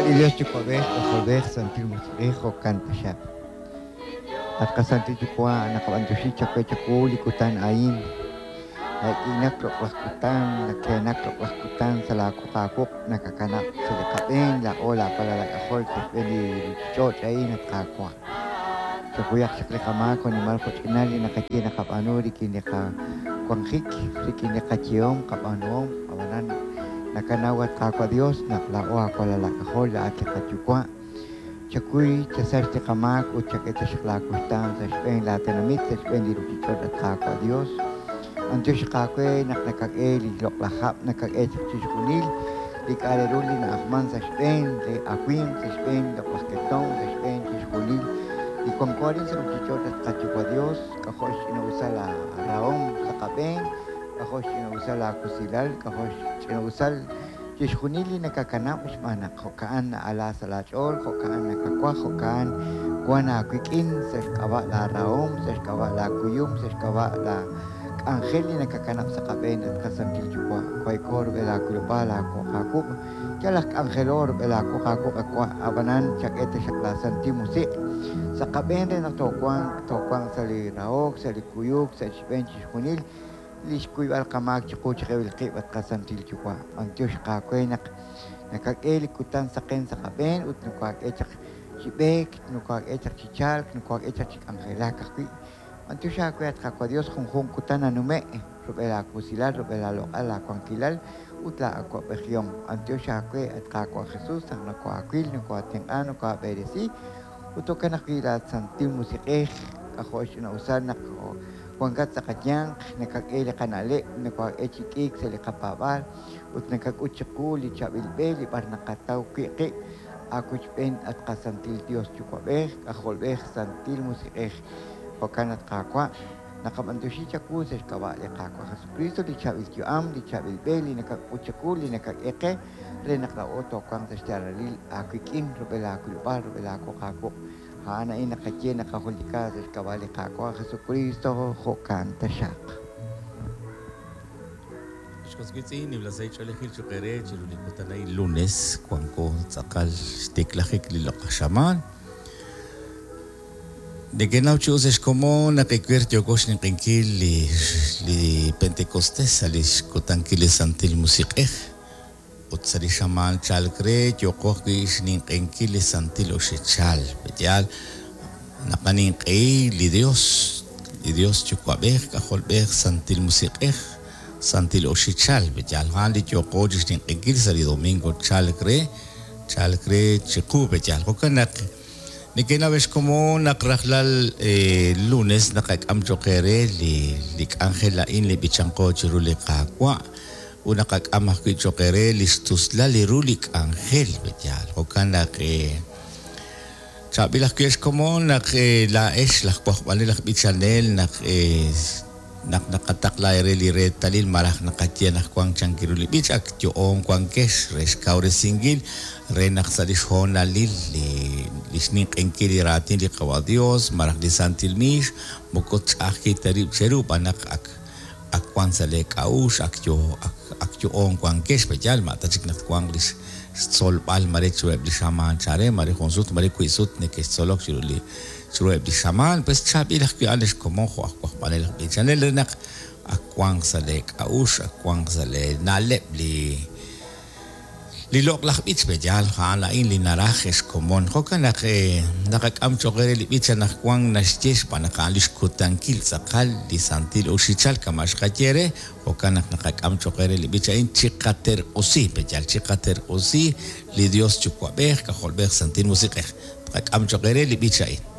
Dios chukwabeh, oholbeh, santilmus ejo canta shap. At kasanti chukwa, nakabantushi chakwe chakuli kutan ain. Inak lakutan, nakenak lakutan sa lako kakok, nakakanap sa likapin, la ola pala la ahol, kapeli chot ain at kakwa. Sa kuyak sa klikamako ni Marco Chinali, nakati nakapanuri, kinaka kwangkik, kinaka chiyom, kapanuom, kawanan. Nakanawat kakwa Dios, naklao ako lalakahol, at kakachukwa. Chakuy, chasar te kamak, o chaketa shaklakustan, sa Spain, latanamit, sa Spain, lirukichot at kakwa Dios. Anto shakakwe, nakakag-e, liloklahap, nakag-e, chakchikunil, likareruli na akman sa Spain, li akwim sa Spain, laklasketong sa Spain, chishkunil, likwangkorin sa rukichot at kachukwa Dios, kahosh inausal la raong sa kabeng, kahosh inausal la kusilal, kahosh inausal chishkunili nakakanap mana kokaan na ala sa lachol, kokaan nakakwa, kokaan kuha na kwikin, sa kawa la raong, sa kawa la kuyum, sa kawa la Angeli nakakanap sa kabeng at kasantil chukwa, kway kor bela kulubala ko kakuk, kalak angelor bela ko kakuk akwa abanan chakete shaklasan timusik. Sa kabeng rin ang tokwang sa liraok, sa likuyuk, sa isbenchis kunil, liskuy alkamag chuko chakewilkip at kasantil chukwa. Ang Diyos kakwe nakag-elikutan sa ken sa kabeng, ut nukwag-echak sibek, nukwag-echak chichal, nukwag-echak chik angela kakwi. Anto siya ko at kakwa Diyos kung kutan na nume, rupela ko sila, rupela lokal, akwang kilal, utla akwa pekyong. Anto siya ko at kakwa Jesus, ang nakwa akwil, nakwa tingan, nakwa beresi, uto ka nakila at santil musikeh, ako siya na usan, nakwa kuangkat sa kanyang, nakag-ele kanali, nakwa echikik sa likapabal, ut nakag-utsaku, lichabilbeli, par nakataw kiki, ako siya at kasantil Diyos chukwabeh, kaholbeh, santil musikeh, Kokanat kakwa, nakabantushi chaku sa kawali kakwa. Jesucristo di chabil kiam, di chabil beli, nakak-uchaku, li nakak-eke, re naklauto kwang sa staralil, akwikin, rubela kulupal, rubela ko kakok. Haanain nakatye, nakahulika sa kawali kakwa. Jesucristo, kokanta siyak. Shkoskwitsi, niblasay chalehil chukere, chilunikutanay lunes, kwangko, tsakal, stiklakik, lilokasyaman. De que no chuses como na que cuerto cosh ni kinkil li Pentecostés alis kutankil santil musique ot sali shaman chal kre yo kokish ni kinkil santil oshechal betial na kanin li Dios chukwaber ka holber santil musique santil oshechal betial handi yo kokish ni kinkil sali domingo chal kre chiku betial kokanak Ni que una vez como nakrachlal lunes nakakam chokere li Angela in li bichanko chiruli kakwa una kakam ki chokere listusla li rulik Angel betial kokana que chabilas que es como nak la es la kwali la bichanel nak nakatakla li retalil marah nakatya nak kwang changkiruli bichak yo on kwang kes reskaure singil renak sadis hona lil lisning enkili ratin li kawadios marah di santil mish bukot aki tarib serup anak akwang sale kaus akyo on kwang kes pejal mata chiknat kwang lis sol pal mare chueb di shaman chare mare konsut mare kuisut ne kes solok chiruli chueb di shaman pues chabilah ki ales como ho akwa panel di channel renak akwang sale kaus akwang sale nalep Lilok lakbits pejal hala in linarajes komon hokan nakakam chokere libitsa nakwang nasjes panakalis kutankil sakal di santil usichal kamash kachere hokan nakakam chokere libitsa in chikater usi pejal chikater usi li Dios chukwaber ka holber santil musikeh nakakam chokere libitsa in